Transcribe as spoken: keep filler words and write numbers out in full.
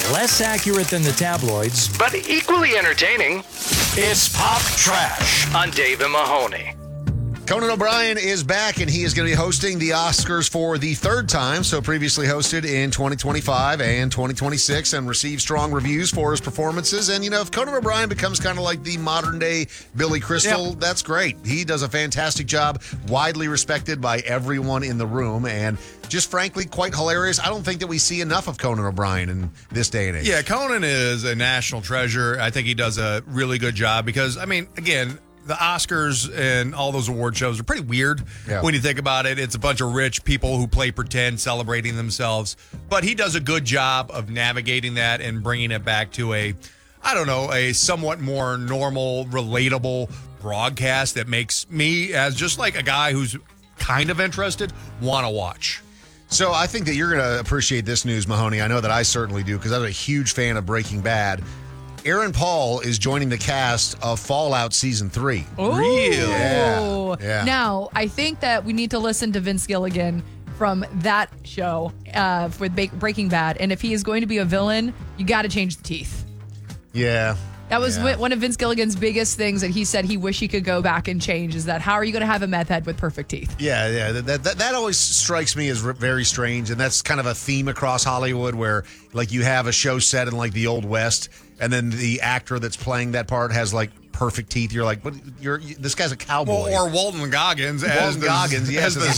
Less accurate than the tabloids, but equally entertaining. It's Pop Trash on Dave and Mahoney. Conan O'Brien is back, and he is going to be hosting the Oscars for the third time. So previously hosted in twenty twenty-five and twenty twenty-six and received strong reviews for his performances. And, you know, if Conan O'Brien becomes kind of like the modern-day Billy Crystal, yep. that's great. He does a fantastic job, widely respected by everyone in the room, and just frankly quite hilarious. I don't think that we see enough of Conan O'Brien in this day and age. Yeah, Conan is a national treasure. I think he does a really good job because, I mean, again, the Oscars and all those award shows are pretty weird yeah. when you think about it. It's a bunch of rich people who play pretend, celebrating themselves. But he does a good job of navigating that and bringing it back to a, I don't know, a somewhat more normal, relatable broadcast that makes me, as just like a guy who's kind of interested, want to watch. So I think that you're going to appreciate this news, Mahoney. I know that I certainly do because I'm a huge fan of Breaking Bad. Aaron Paul is joining the cast of Fallout Season three. Ooh. Really? Yeah. yeah. Now, I think that we need to listen to Vince Gilligan from that show uh, with ba- Breaking Bad. And if he is going to be a villain, you got to change the teeth. Yeah. That was yeah. one of Vince Gilligan's biggest things that he said he wish he could go back and change is that how are you going to have a meth head with perfect teeth? Yeah, yeah. That, that that always strikes me as very strange. And that's kind of a theme across Hollywood where, like, you have a show set in, like, the Old West, and then the actor that's playing that part has, like, perfect teeth. You're like, but you're this guy's a cowboy. Well, or Walton Goggins Walton as the, Goggins, yes, as the